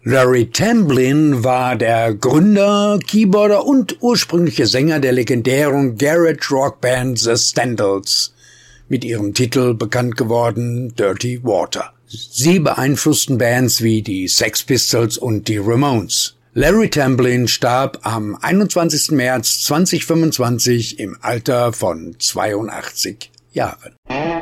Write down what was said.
Larry Tamblyn war der Gründer, Keyboarder und ursprüngliche Sänger der legendären Garage-Rock-Band The Standalls, mit ihrem Titel bekannt geworden Dirty Water. Sie beeinflussten Bands wie die Sex Pistols und die Ramones. Larry Tamblyn starb am 21. März 2025 im Alter von 82 Jahren.